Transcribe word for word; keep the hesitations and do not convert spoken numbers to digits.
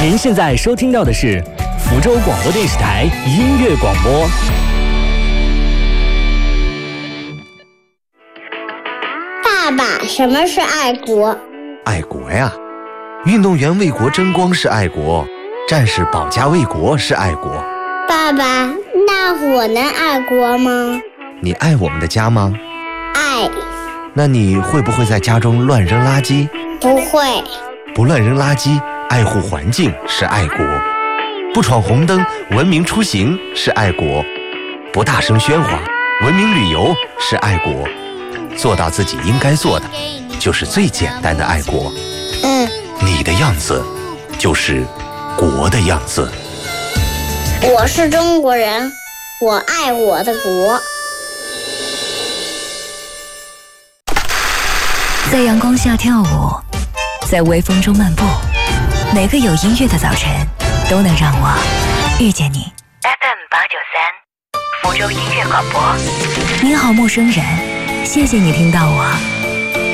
您现在收听到的是福州广播电视台音乐广播。 爸爸，什么是爱国？ 爱国呀，运动员为国争光是爱国，战士保家卫国是爱国。 爸爸，那我能爱国吗？ 你爱我们的家吗？ 爱。 那你会不会在家中乱扔垃圾？ 不会。 不乱扔垃圾，爱护环境是爱国。不闯红灯，文明出行是爱国。不大声喧哗，文明旅游是爱国。做到自己应该做的，就是最简单的爱国。 嗯， 你的样子就是国的样子。 我是中国人，我爱我的国。 在阳光下跳舞，在微风中漫步，每个有音乐的早晨都能让我遇见你。 F M 八九三，福州音乐广播。你好，陌生人，谢谢你听到我。